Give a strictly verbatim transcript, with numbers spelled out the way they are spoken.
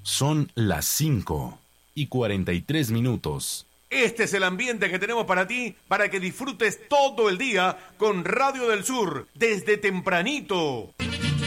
Son las cinco y cuarenta y tres minutos. Este es el ambiente que tenemos para ti, para que disfrutes todo el día con Radio del Sur, desde tempranito.